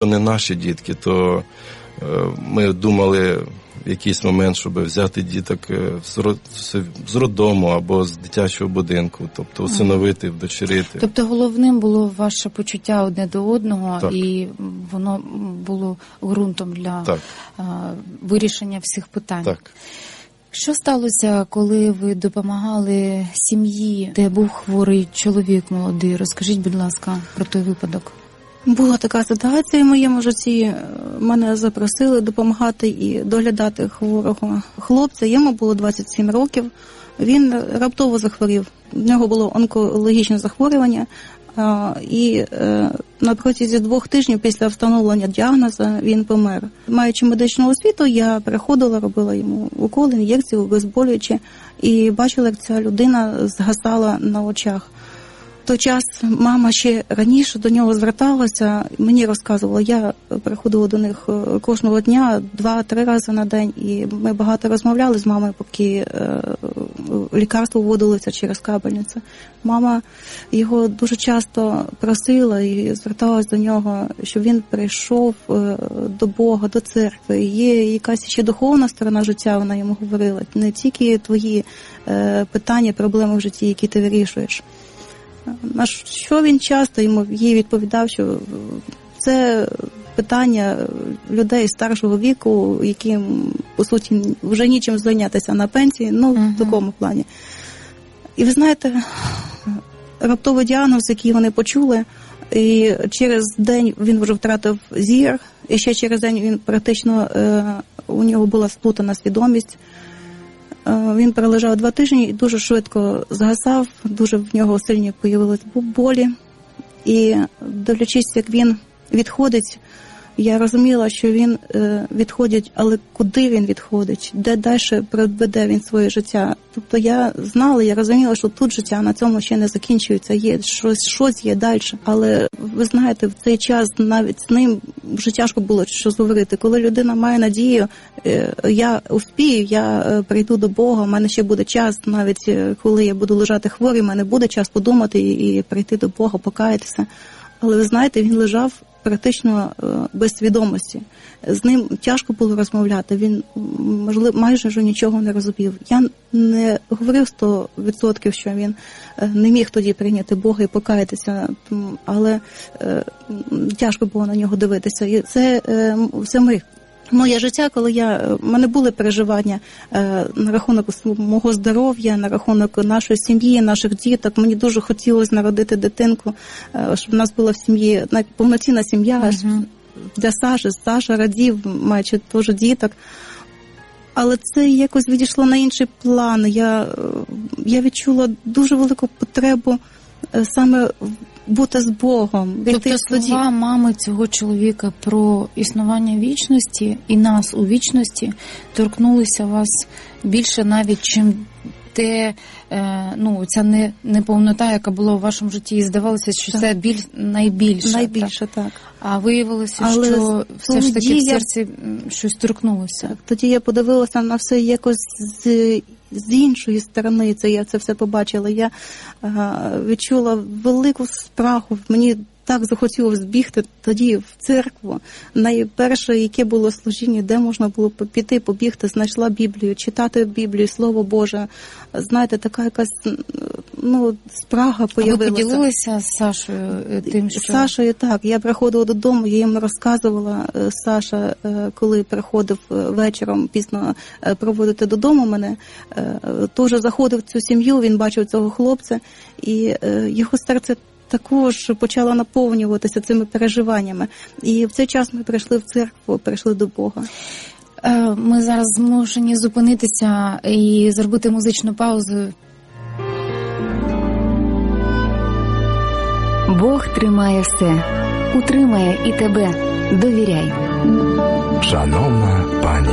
не наші дітки, то ми думали в якийсь момент, щоб взяти діток з роддому або з дитячого будинку, тобто усиновити, вдочерити. Тобто головним було ваше почуття одне до одного, так. І воно було ґрунтом для вирішення всіх питань. Так. Що сталося, коли ви допомагали сім'ї, де був хворий чоловік молодий? Розкажіть, будь ласка, про той випадок. Була така ситуація в моєму житті. Мене запросили допомагати і доглядати хворого хлопця. Йому було 27 років. Він раптово захворів. В нього було онкологічне захворювання. І на протязі 2 тижнів після встановлення діагнозу він помер. Маючи медичну освіту, я приходила, робила йому уколи, ін'єкції, обезболюючі, і бачила, як ця людина згасала на очах. В той час мама ще раніше до нього зверталася, мені розказувала, я приходила до них кожного дня, 2-3 рази на день, і ми багато розмовляли з мамою, поки лікарство вводилося через капельницю. Мама його дуже часто просила і зверталась до нього, щоб він прийшов до Бога, до церкви. Є якась ще духовна сторона життя, вона йому говорила, не тільки твої питання, проблеми в житті, які ти вирішуєш. На що він часто їй відповідав, що це питання людей старшого віку, яким, по суті, вже нічим зайнятися на пенсії, в такому плані. І ви знаєте, раптовий діагноз, який вони почули, і через день він вже втратив зір, і ще через день він практично, у нього була сплутана свідомість. Він пролежав 2 тижні і дуже швидко згасав, дуже в нього сильні появились болі. І дивлячись, як він відходить, я розуміла, що він відходить, але куди він відходить, де далі проведе він своє життя. Тобто я знала, я розуміла, що тут життя на цьому ще не закінчується, є щось є далі. Але ви знаєте, в цей час навіть з ним вже тяжко було щось говорити. Коли людина має надію, я успію, я прийду до Бога, в мене ще буде час, навіть коли я буду лежати хворий, в мене буде час подумати і прийти до Бога, покаятися. Але ви знаєте, він лежав практично без свідомості. З ним тяжко було розмовляти, він, можливо, майже вже нічого не розумів. Я не говорив 100%, що він не міг тоді прийняти Бога і покаятися, але тяжко було на нього дивитися. І це моє життя, коли в мене були переживання на рахунок мого здоров'я, на рахунок нашої сім'ї, наших діток. Мені дуже хотілося народити дитинку, щоб в нас була в сім'ї повноцінна сім'я для Саші. Саша радів, маючи теж діток. Але це якось відійшло на інший план. Я відчула дуже велику потребу саме бути з Богом. Тобто слова мами цього чоловіка про існування вічності і нас у вічності торкнулися вас більше навіть, чим ця неповнота, яка була у вашому житті, і здавалося, що це найбільше. Найбільше, так. А виявилося, що все ж таки в серці щось торкнулося. Так, тоді я подивилася на все якось з іншої сторони, я це все побачила. Я відчула велику спрагу, мені так захотілося збігти тоді в церкву. Найперше, яке було служіння, де можна було піти, побігти, знайшла Біблію, читати Біблію, Слово Боже. Знаєте, така якась спрага появилася. А ви поділилися з Сашою тим, що... З Сашою, так. Я приходила додому, я їм розказувала. Саша, коли приходив вечором пізно проводити додому мене, теж заходив в цю сім'ю, він бачив цього хлопця, і його серце також почала наповнюватися цими переживаннями. І в цей час ми прийшли в церкву, прийшли до Бога. Ми зараз змушені зупинитися і зробити музичну паузу. Бог тримає все, утримає і тебе. Довіряй. Шановна пані.